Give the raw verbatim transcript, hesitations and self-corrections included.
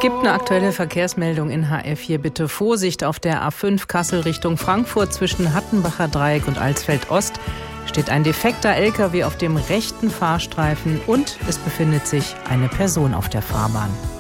Gibt eine aktuelle Verkehrsmeldung in H R vier. Bitte Vorsicht auf der A fünf Kassel Richtung Frankfurt zwischen Hattenbacher Dreieck und Alsfeld Ost. Steht ein defekter L K W auf dem rechten Fahrstreifen und es befindet sich eine Person auf der Fahrbahn.